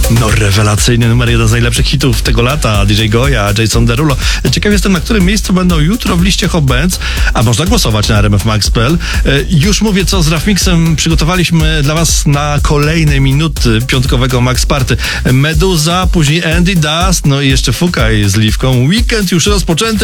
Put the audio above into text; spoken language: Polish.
No, rewelacyjny numer 1 z najlepszych hitów tego lata. DJ Goya, Jason Derulo. Ciekaw jestem, na którym miejscu będą jutro w liście Hot Bands, a można głosować na rmfmax.pl. Już mówię, co z Rafmixem przygotowaliśmy dla was na kolejne minuty piątkowego Max Party. Meduza, później Andy Dust, no i jeszcze Fukaj z Liwką. Weekend już rozpoczęty.